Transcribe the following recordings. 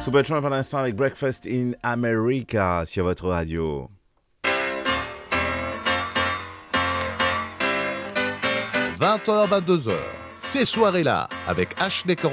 Supertramp pour l'instant avec Breakfast in America sur votre radio. « 20h, 22h, ces soirées-là avec Ashley Cormette. »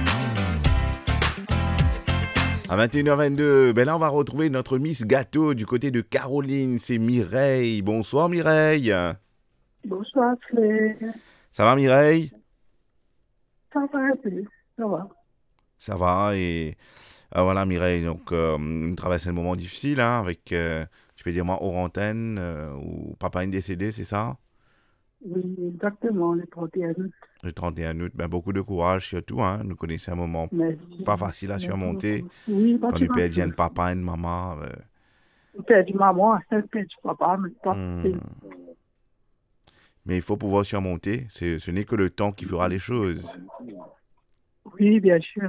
À 21h22, ben là on va retrouver notre Miss Gâteau du côté de Caroline, c'est Mireille. Bonsoir Mireille. Bonsoir Claire. Ça va Mireille? Ça va un peu, ça va. Ça va et voilà Mireille, donc on traverse un moment difficile hein, avec, je peux dire moi, hors antenne, où papa est décédé, c'est ça? Oui, exactement, le 31 août. Le 31 août, ben beaucoup de courage surtout, hein. Nous connaissons un moment pas facile à surmonter. Oui, quand on perd un papa et une maman. On perd du maman, on perd du papa, mais pas facile. Mais il faut pouvoir surmonter. Ce n'est que le temps qui fera les choses. Oui, bien sûr.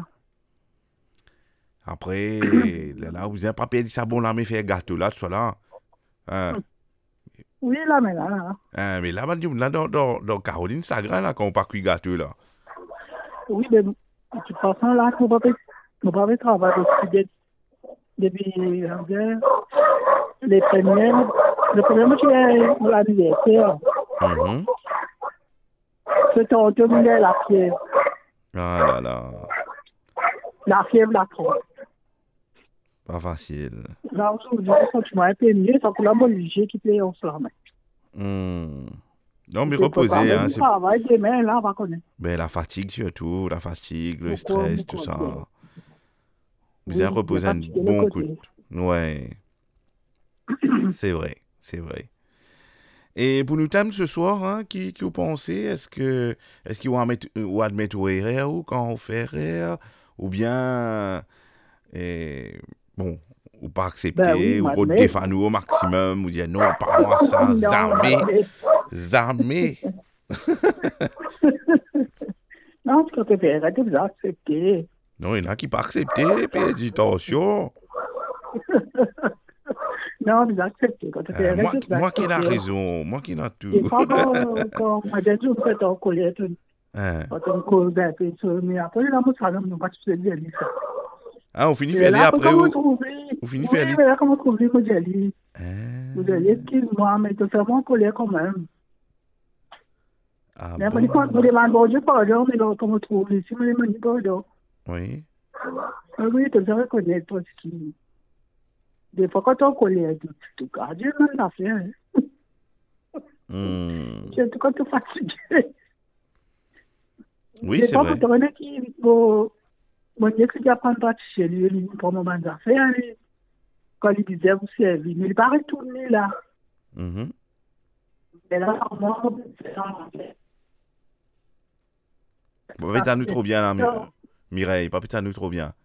Après, là, vous n'avez pas perdu ça bon là, mais faire gâteau là, tout ça là. Hein? Oui, là, mais là. Hein, mais là, dans Caroline, ça grain là, quand on pas cuit gâteau là. Oui, mais de toute façon, là, on ne va pas travailler depuis les premières. Le premier qui est l'anniversaire. C'était en 2000 la fièvre. Ah là là. La fièvre, la trompe. Pas facile. Là, aujourd'hui, quand tu m'as un peu mieux, ça coule un bon léger qui plaît en flamme. Non, mais reposer. Hein, c'est travail demain, là, on va connaître. Ben, la fatigue surtout, la fatigue, le stress, tout ça. Vous avez reposé un bon coup. Ouais. C'est vrai, c'est vrai. Et pour nous thème ce soir, hein, qui vous pensez? Est-ce qu'ils vont admettre ou erreur ou quand on fait erreur? Ou bien, bon, ou pas accepter, ou qu'on défend nous au maximum, ou dire non, pas moi ça, jamais. Non, tu peux faire, tu peux accepter. Non, il y en a qui pas accepter, puis dit attention. Non, vous acceptez. Quand tu fais moi qui ai la raison, moi qui ai tout. Et pas quand on a dit que tu en colère, quand on cause un peu, mais après, là, moi, ça ne va pas se dire ça. Ah, on finit faire aller après vous. On finit faire aller. Oui, mais là, comment trouver que j'ai dit? Vous allez, excuse-moi, mais tu fais mon colère quand même. Ah mais bon? Quand vous demandez bon Dieu pardon, mais là, comment trouver? Si vous demandez pardon. Oui. Oui, tu dois reconnaître parce que des fois, quand on colère, tu gardes même l'affaire. Surtout quand tu es fatigué. Oui, c'est vrai. Bon Dieu, que tu apprends pas chez lui, pour mon moment d'affaires, quand il disait vous servir, mais il va retourner là. Mais là, moi, pas peut-être nous trop bien là, Mireille, pas peut-être nous trop bien.